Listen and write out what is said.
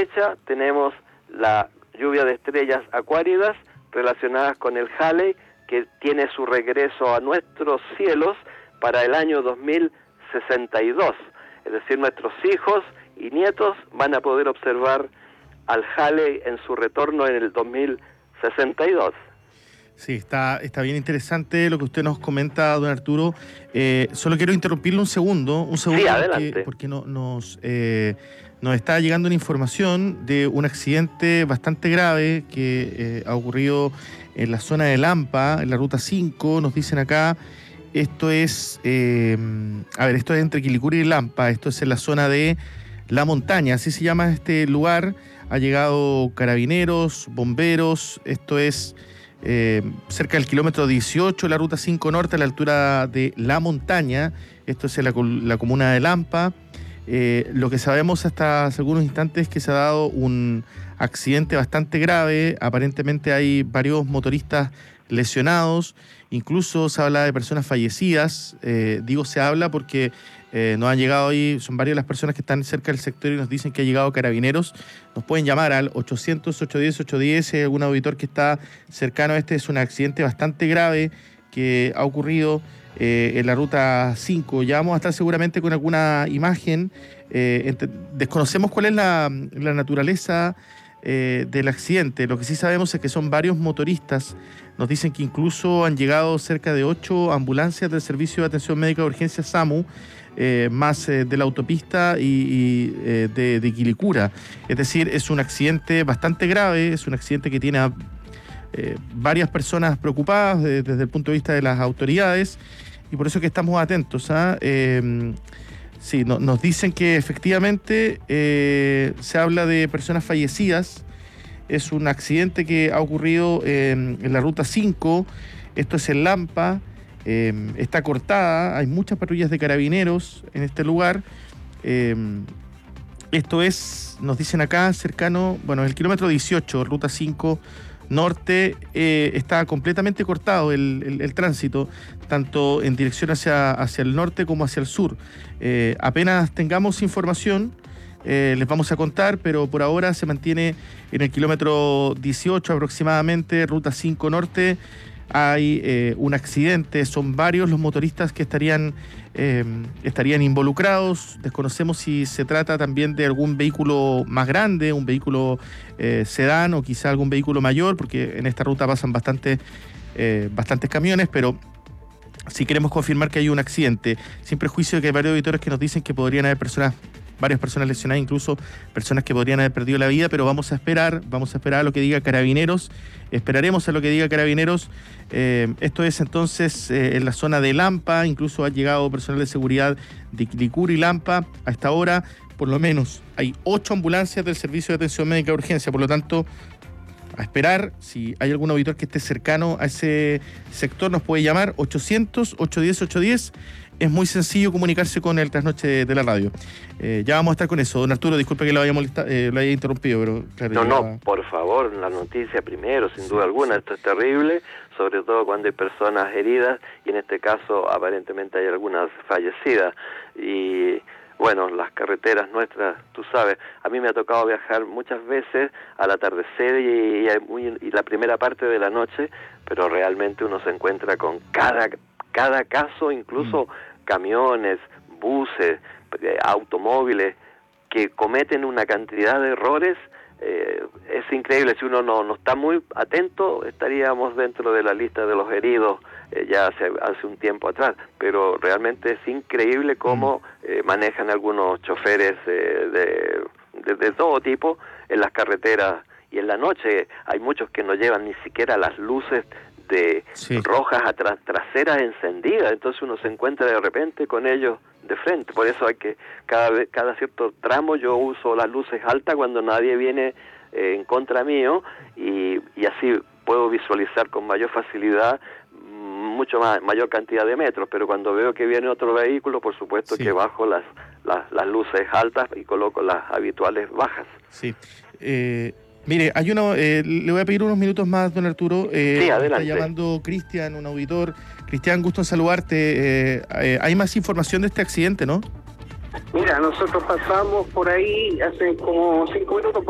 derecha tenemos la lluvia de estrellas acuáridas relacionadas con el Halley, que tiene su regreso a nuestros cielos para el año 2062. Es decir, nuestros hijos y nietos van a poder observar al Halley en su retorno en el 2062. Sí, está bien interesante lo que usted nos comenta, don Arturo. Solo quiero interrumpirle un segundo. Sí, adelante. Porque nos está llegando una información de un accidente bastante grave que ha ocurrido en la zona de Lampa, en la ruta 5, nos dicen acá. Esto es, esto es entre Quilicura y Lampa, esto es en la zona de La Montaña, así se llama este lugar. Ha llegado carabineros, bomberos, esto es cerca del kilómetro 18, la ruta 5 norte, a la altura de La Montaña, esto es en la comuna de Lampa. Lo que sabemos hasta hace algunos instantes es que se ha dado un accidente bastante grave, aparentemente hay varios motoristas lesionados, incluso se habla de personas fallecidas. Digo se habla porque nos han llegado ahí, son varias las personas que están cerca del sector y nos dicen que ha llegado carabineros. Nos pueden llamar al 800-810-810, algún auditor que está cercano a este. Es un accidente bastante grave que ha ocurrido en la ruta 5. Ya vamos a estar seguramente con alguna imagen. Desconocemos cuál es la naturaleza del accidente. Lo que sí sabemos es que son varios motoristas. Nos dicen que incluso han llegado cerca de 8 ambulancias del Servicio de Atención Médica de Urgencia SAMU, más de la autopista y de Quilicura. Es decir, es un accidente bastante grave, es un accidente que tiene a varias personas preocupadas desde el punto de vista de las autoridades, y por eso que estamos atentos. Sí, nos dicen que efectivamente se habla de personas fallecidas. Es un accidente que ha ocurrido en la ruta 5, esto es en Lampa, está cortada, hay muchas patrullas de carabineros en este lugar. Esto es, nos dicen acá, cercano, el kilómetro 18, ruta 5 norte, está completamente cortado el tránsito, tanto en dirección hacia el norte como hacia el sur. Apenas tengamos información, les vamos a contar, pero por ahora se mantiene en el kilómetro 18 aproximadamente, ruta 5 norte. Hay un accidente, son varios los motoristas que estarían involucrados. Desconocemos si se trata también de algún vehículo más grande, un vehículo sedán o quizá algún vehículo mayor, porque en esta ruta pasan bastantes camiones, pero sí queremos confirmar que hay un accidente, sin prejuicio de que hay varios auditores que nos dicen que podrían haber varias personas lesionadas, incluso personas que podrían haber perdido la vida, pero vamos a esperar a lo que diga Carabineros, esperaremos a lo que diga Carabineros. Esto es entonces en la zona de Lampa, incluso ha llegado personal de seguridad de Quilicura y Lampa. A esta hora, por lo menos, hay 8 ambulancias del Servicio de Atención Médica de Urgencia, por lo tanto, a esperar. Si hay algún auditor que esté cercano a ese sector, nos puede llamar 800-810-810. Es muy sencillo comunicarse con el Trasnoche de la radio. Ya vamos a estar con eso. Don Arturo, disculpe que lo haya interrumpido, pero claro. No, por favor, la noticia primero, sin duda alguna. Esto es terrible, sobre todo cuando hay personas heridas, y en este caso aparentemente hay algunas fallecidas. Y bueno, las carreteras nuestras, tú sabes, a mí me ha tocado viajar muchas veces al atardecer y la primera parte de la noche, pero realmente uno se encuentra con cada caso, incluso camiones, buses, automóviles, que cometen una cantidad de errores. Es increíble. Si uno no está muy atento, estaríamos dentro de la lista de los heridos ya hace un tiempo atrás, pero realmente es increíble cómo manejan algunos choferes de todo tipo en las carreteras, y en la noche hay muchos que no llevan ni siquiera las luces rojas traseras encendidas, entonces uno se encuentra de repente con ellos de frente. Por eso hay que cada cierto tramo yo uso las luces altas cuando nadie viene en contra mío, y así puedo visualizar con mayor facilidad mayor cantidad de metros. Pero cuando veo que viene otro vehículo, por supuesto que bajo las luces altas y coloco las habituales bajas. Sí. Mire, le voy a pedir unos minutos más, don Arturo. Sí, adelante. Está llamando Cristian, un auditor. Cristian, gusto en saludarte. Hay más información de este accidente, ¿no? Mira, nosotros pasamos por ahí hace como 5 minutos.